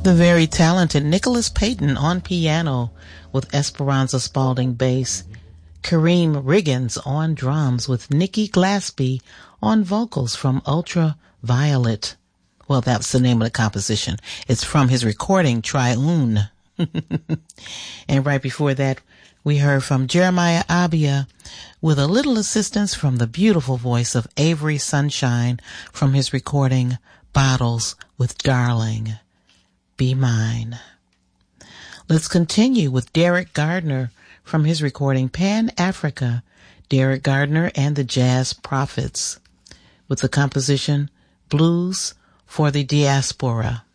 The very talented Nicholas Payton on piano with Esperanza Spalding bass, Kareem Riggins on drums with Nikki Glaspie on vocals from Ultraviolet. Well, that's the name of the composition. It's from his recording, Triune. And right before that, we heard from Jeremiah Abia with a little assistance from the beautiful voice of Avery Sunshine from his recording, Bottles with Darling. Be Mine. Let's continue with Derek Gardner from his recording Pan Africa, Derek Gardner and the Jazz Prophets, with the composition Blues for the Diaspora.